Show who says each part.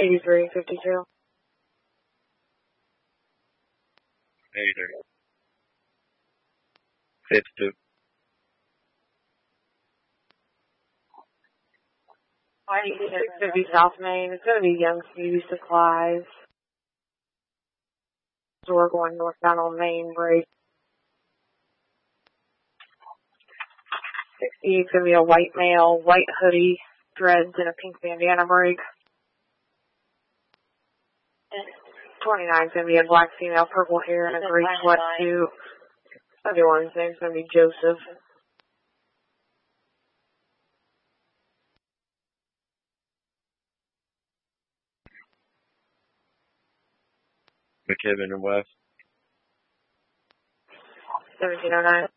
Speaker 1: 8352.
Speaker 2: 52.
Speaker 1: It's going to be South Main. It's going to be Young Beauty Supplies. So we're going northbound on Main Break. 68 is going to be a white male, white hoodie, dreads, and a pink bandana break. 29 is going to be a black female, purple hair, and a gray sweatsuit. Everyone's name's going to be Joseph.
Speaker 2: McKibben and West.
Speaker 1: 1709.